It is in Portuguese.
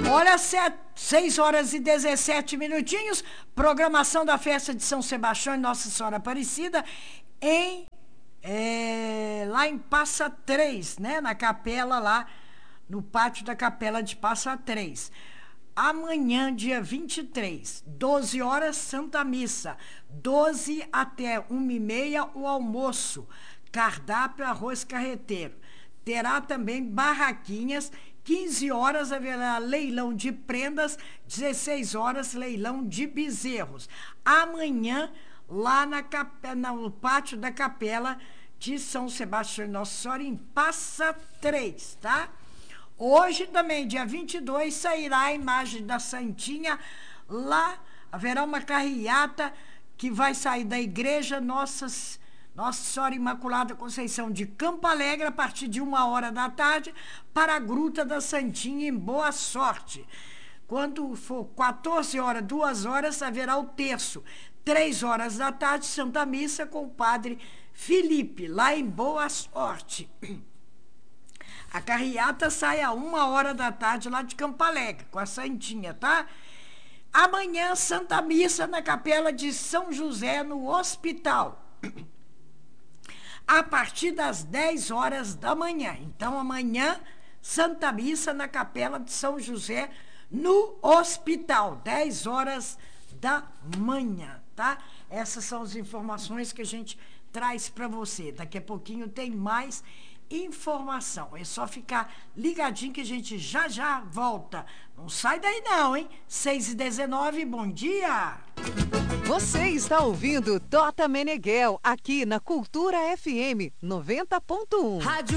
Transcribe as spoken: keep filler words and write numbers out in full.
Olha, seis horas e dezessete minutinhos, programação da festa de São Sebastião e Nossa Senhora Aparecida em, é, lá em Passa Três, né? Na capela lá, no pátio da capela de Passa Três. Amanhã, dia vinte e três, doze horas, Santa Missa. doze até uma e meia, o almoço. Cardápio, arroz carreteiro. Terá também barraquinhas. quinze horas haverá leilão de prendas. dezesseis horas, leilão de bezerros. Amanhã, lá na cape... no pátio da capela de São Sebastião e Nossa Senhora, em Passa Três, tá? Hoje também, dia vinte e dois, sairá a imagem da Santinha. Lá haverá uma carreata que vai sair da igreja Nossas, Nossa Senhora Imaculada Conceição de Campo Alegre a partir de uma hora da tarde para a Gruta da Santinha em Boa Sorte. Quando for quatorze horas, duas horas, haverá o terço. três horas da tarde, Santa Missa com o padre Felipe, lá em Boa Sorte. A carreata sai a uma hora da tarde lá de Campo Alegre, com a Santinha, tá? Amanhã, Santa Missa na Capela de São José, no hospital. A partir das dez horas da manhã. Então, amanhã, Santa Missa na Capela de São José, no hospital. dez horas da manhã, tá? Essas são as informações que a gente traz para você. Daqui a pouquinho tem mais informação. É só ficar ligadinho que a gente já já volta. Não sai daí não, hein? seis e dezenove, bom dia! Você está ouvindo Tota Meneghel aqui na Cultura F M noventa ponto um. Rádio